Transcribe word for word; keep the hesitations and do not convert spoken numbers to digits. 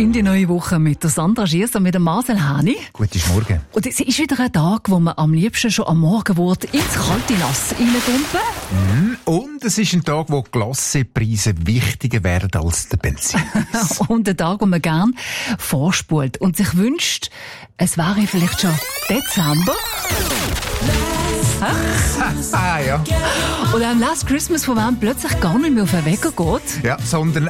in die neue Woche mit der Sandra Schiers und mit dem Marcel Hani. Guten Morgen. Und es ist wieder ein Tag, wo man am liebsten schon am Morgen ins kalte Nass reindumpen. Mm, und es ist ein Tag, wo Glassepreise wichtiger werden als der Benzin. Und ein Tag, wo man gern vorspult und sich wünscht, es wäre vielleicht schon Dezember. ah, ja. Und am Last Christmas, von wem plötzlich gar nicht mehr auf den Wecker geht. Ja, sondern